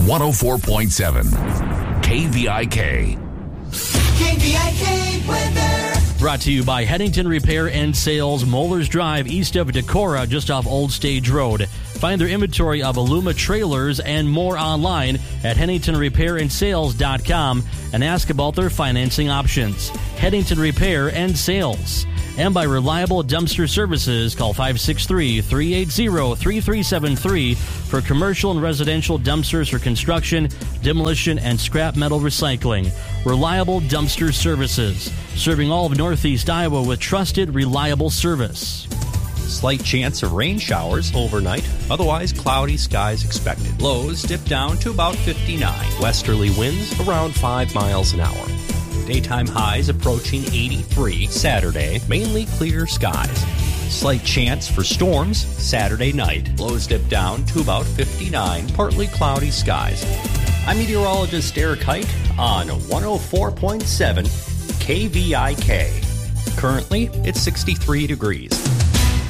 104.7 KVIK. KVIK weather. Brought to you by Headington Repair and Sales, Mollers Drive, east of Decorah, just off Old Stage Road. Find their inventory of Aluma trailers and more online at HeadingtonRepairandSales.com and ask about their financing options. Headington Repair and Sales. And by Reliable Dumpster Services, call 563-380-3373 for commercial and residential dumpsters for construction, demolition, and scrap metal recycling. Reliable Dumpster Services, serving all of Northeast Iowa with trusted, reliable service. Slight chance of rain showers overnight, otherwise cloudy skies expected. Lows dip down to about 59. Westerly winds around 5 miles an hour. Daytime highs approaching 83 Saturday, mainly clear skies. Slight chance for storms Saturday night. Lows dip down to about 59, partly cloudy skies. I'm meteorologist Eric Height on 104.7 KVIK. Currently, it's 63 degrees.